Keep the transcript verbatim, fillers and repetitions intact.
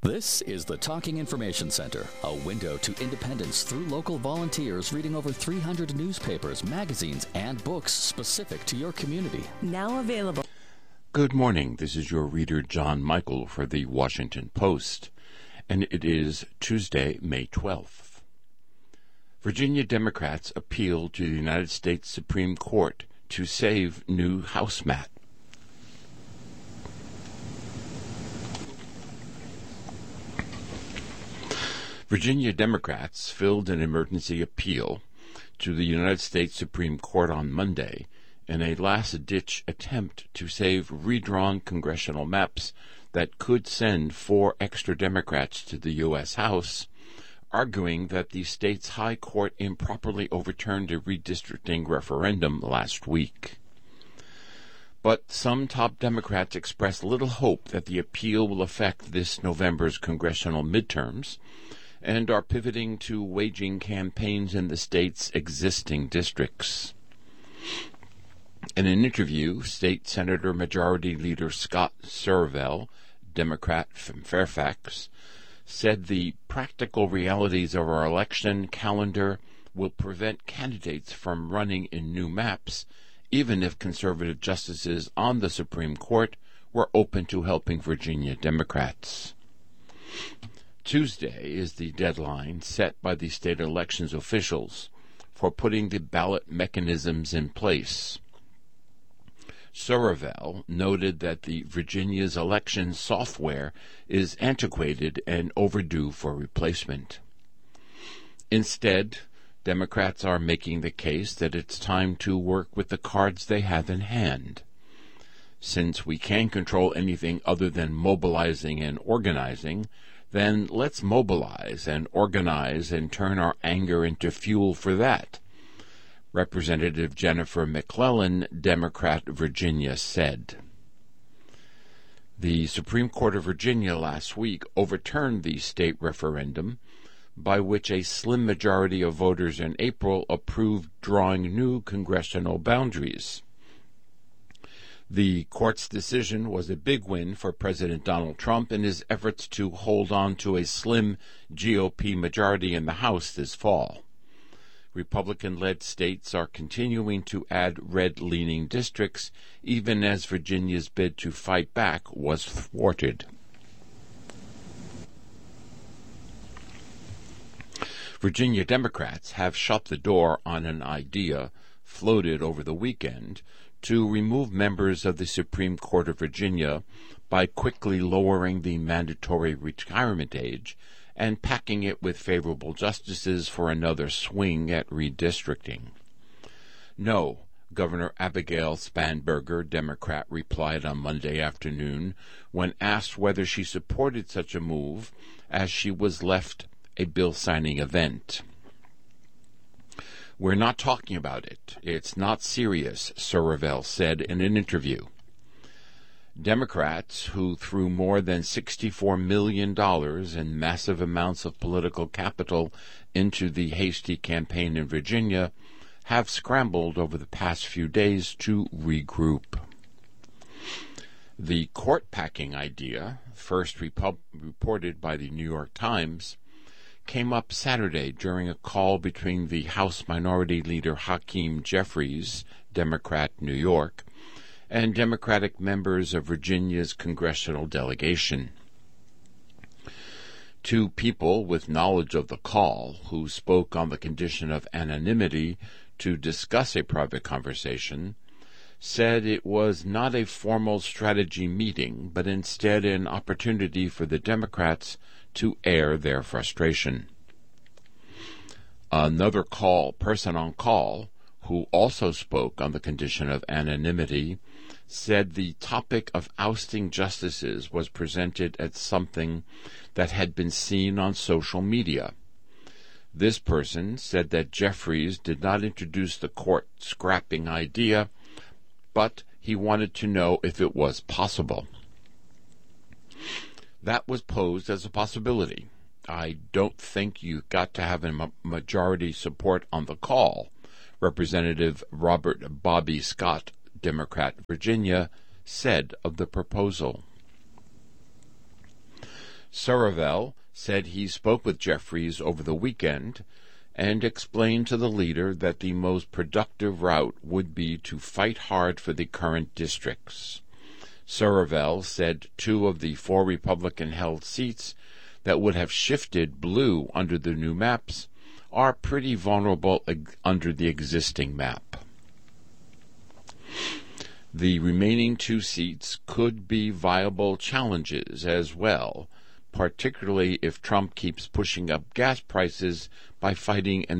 This is the Talking Information Center, a window to independence through local volunteers reading over three hundred newspapers, magazines, and books specific to your community. Now available. Good morning. This is your reader, John Michael, for the Washington Post, and it is Tuesday, May twelfth. Virginia Democrats appeal to the United States Supreme Court to save new House mat. Virginia Democrats filed an emergency appeal to the United States Supreme Court on Monday in a last-ditch attempt to save redrawn congressional maps that could send four extra Democrats to the U S House, arguing that the state's high court improperly overturned a redistricting referendum last week. But some top Democrats expressed little hope that the appeal will affect this November's congressional midterms, and are pivoting to waging campaigns in the state's existing districts. In an interview, State Senator Majority Leader Scott Surovell, Democrat from Fairfax, said the practical realities of our election calendar will prevent candidates from running in new maps, even if conservative justices on the Supreme Court were open to helping Virginia Democrats. Tuesday is the deadline set by the state elections officials for putting the ballot mechanisms in place. Surovell noted that the Virginia's election software is antiquated and overdue for replacement. Instead, Democrats are making the case that it's time to work with the cards they have in hand. Since we can't control anything other than mobilizing and organizing, then let's mobilize and organize and turn our anger into fuel for that, Representative Jennifer McClellan, Democrat, Virginia, said. The Supreme Court of Virginia last week overturned the state referendum, by which a slim majority of voters in April approved drawing new congressional boundaries. The court's decision was a big win for President Donald Trump in his efforts to hold on to a slim G O P majority in the House this fall. Republican-led states are continuing to add red-leaning districts, even as Virginia's bid to fight back was thwarted. Virginia Democrats have shut the door on an idea floated over the weekend to remove members of the Supreme Court of Virginia by quickly lowering the mandatory retirement age and packing it with favorable justices for another swing at redistricting. No, Governor Abigail Spanberger, Democrat, replied on Monday afternoon when asked whether she supported such a move as she was left a bill-signing event. We're not talking about it. It's not serious, Surovell said in an interview. Democrats, who threw more than sixty-four million dollars in massive amounts of political capital into the hasty campaign in Virginia, have scrambled over the past few days to regroup. The court-packing idea, first repub- reported by the New York Times, came up Saturday during a call between the House Minority Leader Hakeem Jeffries, Democrat, New York, and Democratic members of Virginia's congressional delegation. Two people with knowledge of the call, who spoke on the condition of anonymity to discuss a private conversation, said it was not a formal strategy meeting, but instead an opportunity for the Democrats to air their frustration. Another call, person on call, who also spoke on the condition of anonymity, said the topic of ousting justices was presented as something that had been seen on social media. This person said that Jeffries did not introduce the court scrapping idea, but he wanted to know if it was possible. That was posed as a possibility. I don't think you've got to have a majority support on the call, Representative Robert Bobby Scott, Democrat, Virginia, said of the proposal. Surivel said he spoke with Jeffries over the weekend and explained to the leader that the most productive route would be to fight hard for the current districts. Surivel said two of the four Republican-held seats that would have shifted blue under the new maps are pretty vulnerable ag- under the existing map. The remaining two seats could be viable challenges as well, particularly if Trump keeps pushing up gas prices by fighting an